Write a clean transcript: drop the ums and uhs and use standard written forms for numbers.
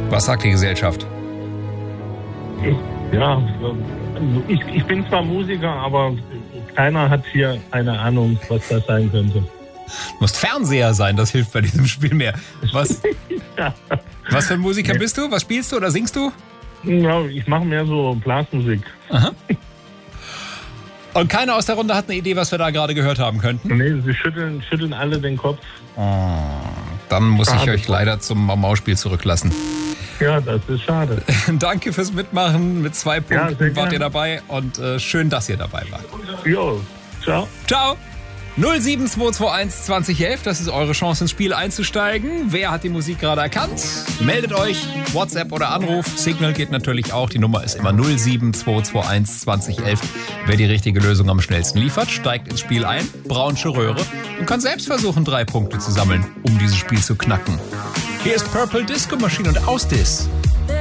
Was sagt die Gesellschaft? Ja, ich bin zwar Musiker, aber keiner hat hier eine Ahnung, was das sein könnte. Du musst Fernseher sein, das hilft bei diesem Spiel mehr. Was für ein Musiker bist du? Was spielst du oder singst du? Ja, ich mache mehr so Blasmusik. Aha. Und keiner aus der Runde hat eine Idee, was wir da gerade gehört haben könnten? Nee, sie schütteln alle den Kopf. Oh, dann muss ich euch leider zum Mau-Mau-Spiel zurücklassen. Ja, das ist schade. Danke fürs Mitmachen. Mit 2 Punkten wart ihr dabei und schön, dass ihr dabei wart. Jo, ciao. Ciao. 07221 2011, das ist eure Chance ins Spiel einzusteigen. Wer hat die Musik gerade erkannt? Meldet euch, WhatsApp oder Anruf. Signal geht natürlich auch, die Nummer ist immer 07221 2011. Wer die richtige Lösung am schnellsten liefert, steigt ins Spiel ein, braunsche Röhre und kann selbst versuchen, 3 Punkte zu sammeln, um dieses Spiel zu knacken. Hier ist Purple Disco Machine und Ausdis.